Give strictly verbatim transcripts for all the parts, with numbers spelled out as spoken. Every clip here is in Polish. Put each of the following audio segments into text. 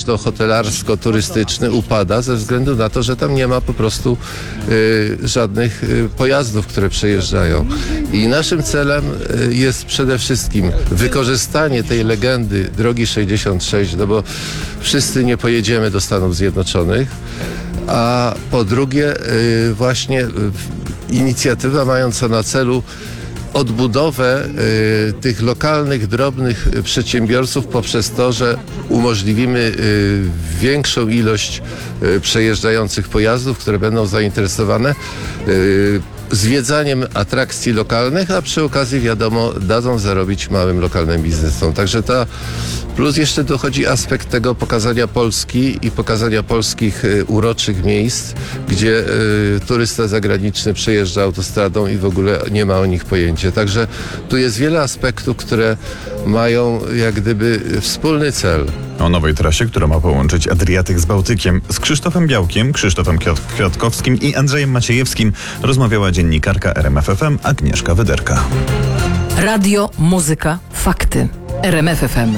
stołeczno-hotelarsko-turystyczny upada ze względu na to, że tam nie ma po prostu y, żadnych y, pojazdów, które przejeżdżają. I naszym celem y, jest przede wszystkim wykorzystanie tej legendy drogi sześćdziesiąt sześć, no bo wszyscy nie pojedziemy do Stanów Zjednoczonych, a po drugie y, właśnie y, inicjatywa mająca na celu odbudowę y, tych lokalnych, drobnych przedsiębiorców poprzez to, że umożliwimy y, większą ilość y, przejeżdżających pojazdów, które będą zainteresowane y, zwiedzaniem atrakcji lokalnych, a przy okazji, wiadomo, dadzą zarobić małym lokalnym biznesom. Także ta plus jeszcze dochodzi aspekt tego pokazania Polski i pokazania polskich y, uroczych miejsc, gdzie y, turysta zagraniczny przejeżdża autostradą i w ogóle nie ma o nich pojęcia. Także tu jest wiele aspektów, które mają jak gdyby wspólny cel. O nowej trasie, która ma połączyć Adriatyk z Bałtykiem, z Krzysztofem Białkiem, Krzysztofem Kwiat- Kwiatkowskim i Andrzejem Maciejewskim rozmawiała dziennikarka R M F F M Agnieszka Wyderka. Radio, muzyka, fakty. R M F F M.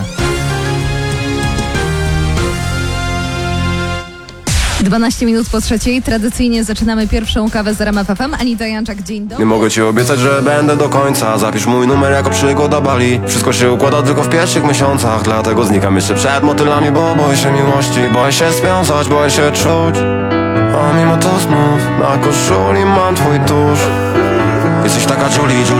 dwanaście minut po trzeciej. Tradycyjnie zaczynamy pierwszą kawę z R M F F M. Anita Janczak, dzień dobry. Nie mogę ci obiecać, że będę do końca. Zapisz mój numer jako przygoda Bali. Wszystko się układa tylko w pierwszych miesiącach. Dlatego znikam jeszcze przed motylami, bo boję się miłości. Boję się związać, boję się czuć. A mimo to znów na koszuli mam twój tusz. Jesteś taka Julie, Julie.